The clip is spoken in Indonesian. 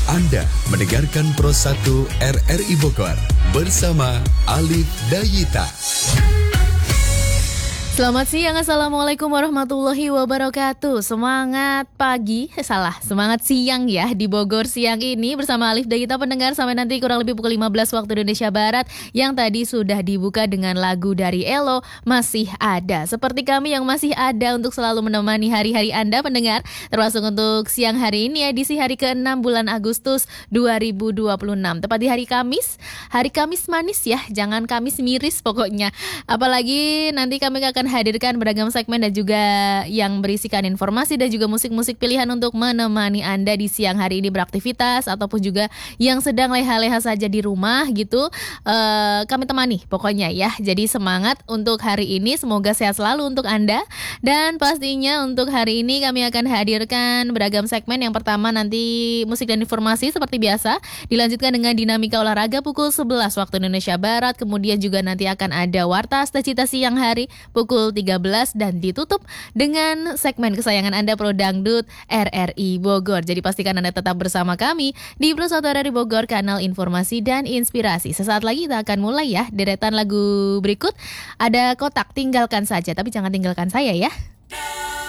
Anda mendengarkan Pro 1 RRI Bogor bersama Alif Dayita. Selamat siang, Assalamualaikum warahmatullahi wabarakatuh. Semangat siang ya di Bogor siang ini bersama Alif Dayita pendengar sampai nanti kurang lebih pukul 15 waktu Indonesia Barat. Yang tadi sudah dibuka dengan lagu dari Elo, Masih Ada. Seperti kami yang masih ada untuk selalu menemani hari-hari Anda pendengar, termasuk untuk siang hari ini edisi hari ke-6 bulan Agustus 2026. Tepat di hari Kamis manis ya, jangan Kamis miris pokoknya. Apalagi nanti kami akan hadirkan beragam segmen dan juga yang berisikan informasi dan juga musik-musik pilihan untuk menemani Anda di siang hari ini beraktivitas ataupun juga yang sedang leha-leha saja di rumah gitu. Kami temani pokoknya ya. Jadi semangat untuk hari ini, semoga sehat selalu untuk Anda. Dan pastinya untuk hari ini kami akan hadirkan beragam segmen. Yang pertama nanti musik dan informasi seperti biasa, dilanjutkan dengan dinamika olahraga pukul 11 waktu Indonesia Barat. Kemudian juga nanti akan ada Warta Cita siang hari pukul 13 dan ditutup dengan segmen kesayangan Anda Pro Dangdut RRI Bogor. Jadi pastikan Anda tetap bersama kami di Pro 1 RRI Bogor, kanal informasi dan inspirasi. Sesaat lagi kita akan mulai ya deretan lagu berikut. Ada Kotak, Tinggalkan Saja, tapi jangan tinggalkan saya ya.